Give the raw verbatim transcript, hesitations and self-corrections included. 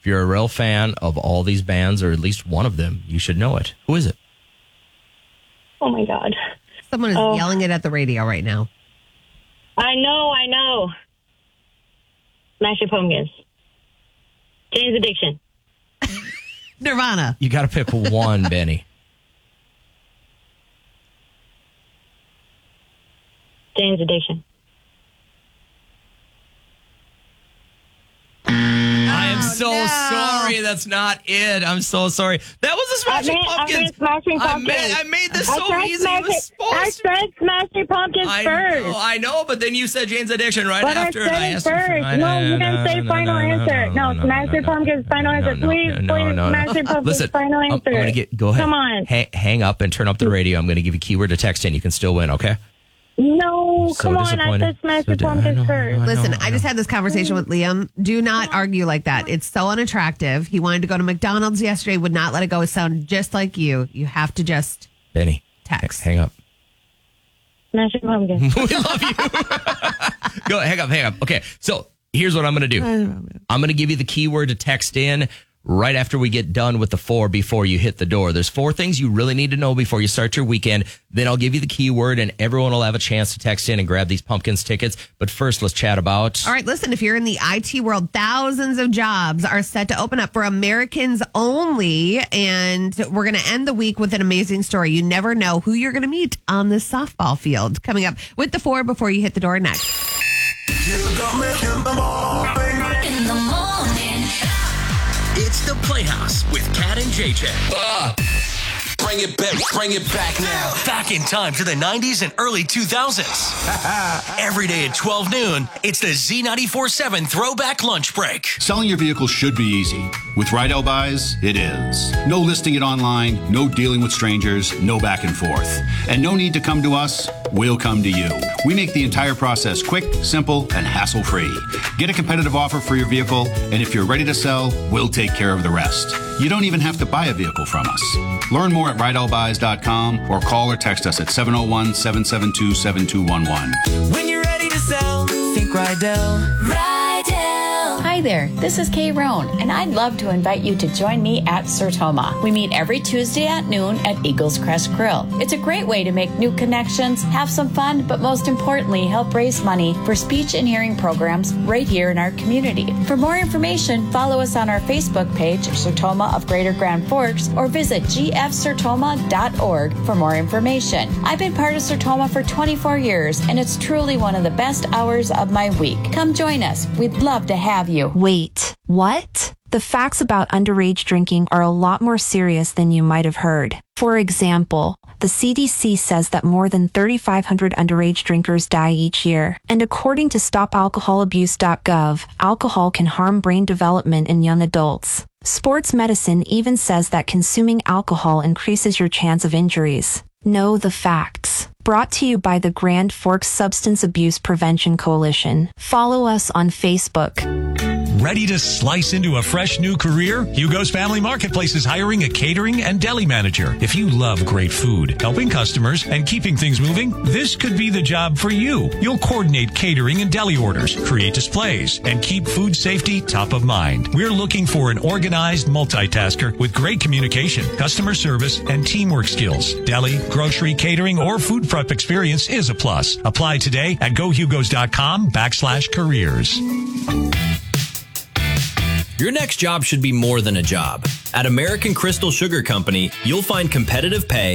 If you're a real fan of all these bands, or at least one of them, you should know it. Who is it? Oh, my God. Someone is Oh. yelling it at the radio right now. I know, I know. Smashing Pumpkins. Jane's Addiction. Nirvana. You got to pick one, Benny. Jane's Addiction. I am so no. sorry. That's not it. I'm so sorry. That was the Smashing I made, Pumpkins. I made Smashing I Pumpkins. made, I made this I so said easy. It Smashing- was supposed I to be. said Smashing Pumpkins I first. know, I know, but then you said Jane's Addiction right But after. I and said I it asked you for- first. I- No, you no, didn't say no, final no, no, answer. No, No, no, Smashing no, Pumpkins, final no, answer. no, Please, no, no, please, no, no. Smashing Pumpkins, Listen, final I'm, I'm answer. going to get, go ahead. Come on. Hang, hang up and turn up the radio. I'm going to give you a keyword to text in. You can still win, okay? No, So come on. I disappointed. said Smashing So- I Pumpkins know, first. I know. Listen, I just had this conversation with Liam. Do not argue like that. It's so unattractive. He wanted to go to McDonald's yesterday, would not let it go. It sounded just like you. You have to just Benny, text. hang up. Smashing Pumpkins. We love you. Go, hang up, hang up. Okay, so here's what I'm going to do. I'm going to give you the keyword to text in right after we get done with the four before you hit the door. There's four things you really need to know before you start your weekend. Then I'll give you the keyword, and everyone will have a chance to text in and grab these Pumpkins tickets. But first, let's chat about... All right, listen, if you're in the I T world, thousands of jobs are set to open up for Americans only. And we're going to end the week with an amazing story. You never know who you're going to meet on this softball field. Coming up with the four before you hit the door next. In the morning. It's the Playhouse with Kat and J J. Uh, bring it back, bring it back now. Back in time to the nineties and early two thousands. Every day at twelve noon, it's the Z ninety-four seven Throwback Lunch Break. Selling your vehicle should be easy. With Rydell Buys, it is. No listing it online, no dealing with strangers, no back and forth. And no need to come to us, we'll come to you. We make the entire process quick, simple, and hassle-free. Get a competitive offer for your vehicle, and if you're ready to sell, we'll take care of the rest. You don't even have to buy a vehicle from us. Learn more at rydell buys dot com or call or text us at seven oh one, seven seven two, seven two one one. When you're ready to sell, think Rydell. Rydell. Hi there, this is Kay Roan, and I'd love to invite you to join me at Sertoma. We meet every Tuesday at noon at Eagles Crest Grill. It's a great way to make new connections, have some fun, but most importantly, help raise money for speech and hearing programs right here in our community. For more information, follow us on our Facebook page, Sertoma of Greater Grand Forks, or visit g f sertoma dot org for more information. I've been part of Sertoma for twenty-four years, and it's truly one of the best hours of my week. Come join us. We'd love to have you. Wait, what? The facts about underage drinking are a lot more serious than you might have heard. For example, the C D C says that more than thirty-five hundred underage drinkers die each year. And according to stop alcohol abuse dot gov, alcohol can harm brain development in young adults. Sports medicine even says that consuming alcohol increases your chance of injuries. Know the facts. Brought to you by the Grand Forks Substance Abuse Prevention Coalition. Follow us on Facebook. Ready to slice into a fresh new career? Hugo's Family Marketplace is hiring a catering and deli manager. If you love great food, helping customers, and keeping things moving, this could be the job for you. You'll coordinate catering and deli orders, create displays, and keep food safety top of mind. We're looking for an organized multitasker with great communication, customer service, and teamwork skills. Deli, grocery, catering, or food prep experience is a plus. Apply today at gohugos.com backslash careers. Your next job should be more than a job. At American Crystal Sugar Company, you'll find competitive pay,